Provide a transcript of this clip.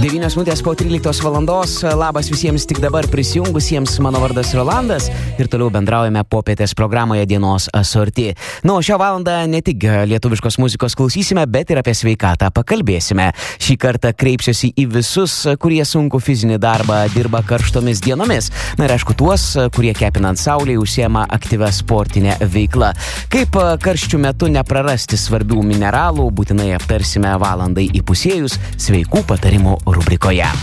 9:09 po 13 valandos. Labas visiems tik dabar prisijungusiems. Mano vardas Rolandas ir toliau bendraujame popietės programoje dienos asorti. O šią valandą ne tik lietuviškos muzikos klausysime, bet ir apie sveikatą pakalbėsime. Šį kartą kreipsiuosi į visus, kurie sunku fizinį darbą dirba karštomis dienomis. Ir aišku, tuos, kurie kepinant saulėje užsiema aktyvę sportinę veiklą. Kaip karščių metu neprarasti svarbių mineralų, būtinai aptarsime valandai įpusėjus sveikų patarimų rubrikoje.